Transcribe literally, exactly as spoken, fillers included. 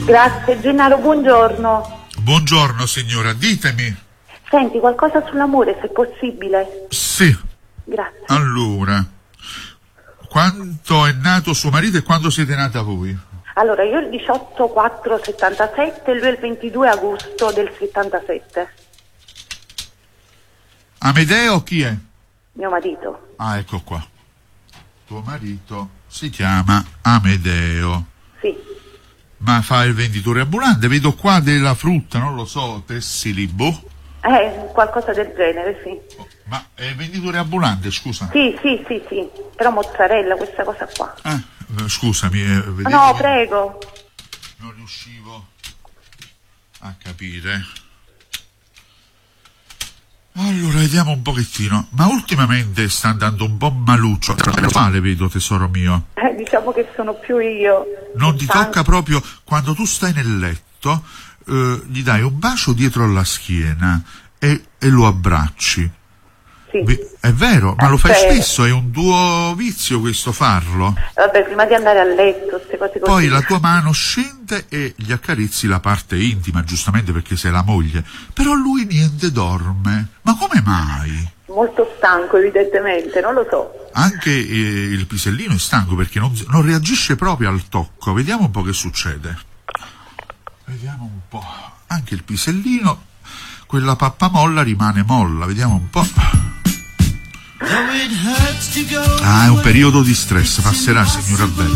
Grazie, Gennaro, buongiorno. Buongiorno signora, ditemi. Senti, qualcosa sull'amore, se possibile. Sì. Grazie. Allora, quando è nato suo marito e quando siete nata voi? Allora, io il diciotto quattro settantasette e lui il ventidue agosto del settantasette. Amedeo chi è? Mio marito. Ah, ecco qua. Tuo marito si chiama Amedeo. Sì. Ma fa il venditore ambulante, vedo qua della frutta, non lo so, Tessilibo. Eh, qualcosa del genere, sì. Oh, ma è il venditore ambulante, scusa? Sì, sì, sì, sì. Però mozzarella, questa cosa qua. Ah, scusami. Eh, no, prego. Non riuscivo a capire. Allora, vediamo un pochettino. Ma ultimamente sta andando un po' maluccio. Quale vedo, tesoro mio? Eh, diciamo che sono più io. Non ti tocca proprio quando tu stai nel letto, eh, gli dai un bacio dietro alla schiena e, e lo abbracci. Sì. È vero, ma eh, lo fai certo. spesso, è un tuo vizio questo farlo. Vabbè, prima di andare a letto, queste cose così. Poi la tua mano scende e gli accarezzi la parte intima, giustamente perché sei la moglie. Però lui niente, dorme. Ma come mai? Molto stanco, evidentemente, non lo so. Anche eh, il pisellino è stanco perché non, non reagisce proprio al tocco. Vediamo un po' che succede. Vediamo un po'. Anche il pisellino, quella pappamolla rimane molla. Vediamo un po'. Ah, è un periodo di stress, passerà, signora bella.